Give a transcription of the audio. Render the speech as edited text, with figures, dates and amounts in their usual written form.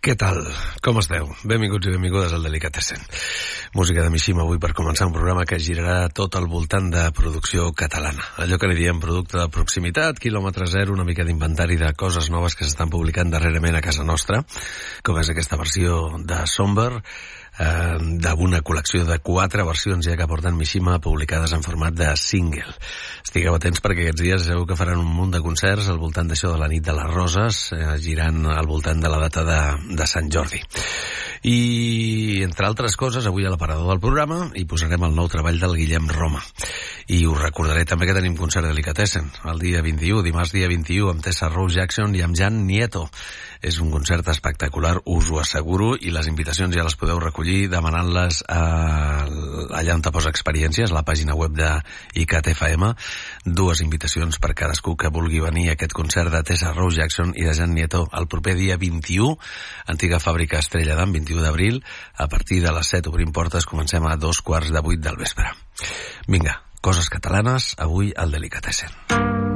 Què tal? Com esteu? Benvinguts i benvingudes al Delicatessen. Música de Mishima avui per començar un programa que girarà tot al voltant de producció catalana. Allò que li diem producte de proximitat, quilòmetre zero, una mica d'inventari de coses noves que s'estan publicant darrerament a casa nostra, com és aquesta versió de Somber, d'una col·lecció de 4 versions ja que porten Mishima publicades en format de single. Estigueu atents perquè aquests dies sabeu que faran un munt de concerts al voltant d'això de la nit de les roses, girant al voltant de la data de Sant Jordi. I, entre altres coses, avui a l'aparador del programa hi posarem el nou treball del Guillem Roma. I us recordaré també que tenim concert de Delicatessen el dia 21, dimarts dia 21, amb Tessa Rose Jackson i amb Jan Nieto. És un concert espectacular, us ho asseguro, i les invitacions ja les podeu recollir demanant-les allà on te posa experiències, a la pàgina web de ICAT-FM. 2 invitacions per cadascú que vulgui venir a aquest concert de Tessa Rose Jackson i de Jan Nieto el proper dia 21, antiga fàbrica Estrella d'Am, 21 d'abril. A partir de les 7 obrim portes, comencem a 7:15 del vespre. Vinga, coses catalanes, avui al Delicatessen.